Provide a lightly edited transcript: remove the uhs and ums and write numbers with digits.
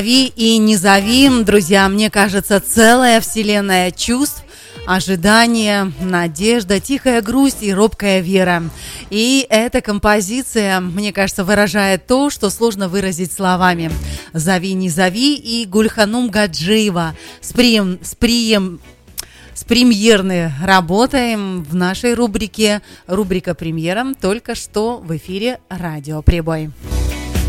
Зови и не зови, друзья, мне кажется, целая вселенная чувств, ожидание, надежда, тихая грусть и робкая вера. И эта композиция, мне кажется, выражает то, что сложно выразить словами. «Зови, не зови» и Гульханум Гаджиева с премьерной работаем в нашей рубрике. Рубрика «Премьера» только что в эфире «Радио Прибой».